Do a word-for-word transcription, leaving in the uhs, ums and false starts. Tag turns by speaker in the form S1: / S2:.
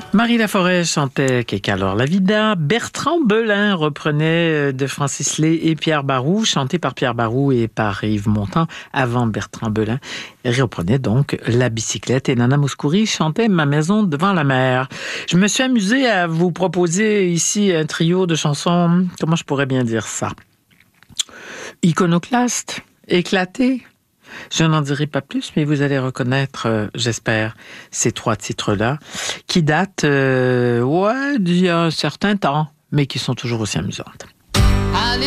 S1: Marie Laforêt chantait Qu'est alors la vida. Bertrand Belin reprenait de Francis Lay et Pierre Barroux, chanté par Pierre Barroux et par Yves Montand avant Bertrand Belin. Il reprenait donc La bicyclette et Nana Mouskouri chantait Ma maison devant la mer. Je me suis amusée à vous proposer ici un trio de chansons, comment je pourrais bien dire ça? Iconoclaste, éclaté. Je n'en dirai pas plus, mais vous allez reconnaître, euh, j'espère, ces trois titres-là, qui datent euh, ouais, d'il y a un certain temps, mais qui sont toujours aussi amusantes.
S2: Allez